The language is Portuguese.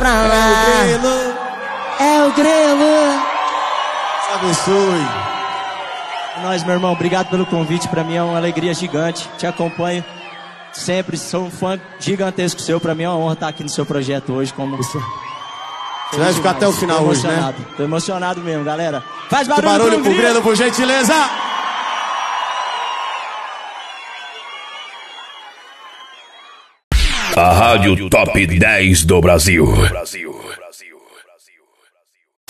pra lá. É o Grelo. Te abençoe. Nós, meu irmão, obrigado pelo convite. Pra mim é uma alegria gigante. Te acompanho sempre. Sou um fã gigantesco seu. Pra mim é uma honra estar aqui no seu projeto hoje. Você vai ficar até o final hoje, né? Tô emocionado mesmo, galera. Faz barulho pro Grelo, por gentileza. A Rádio Top 10 do Brasil.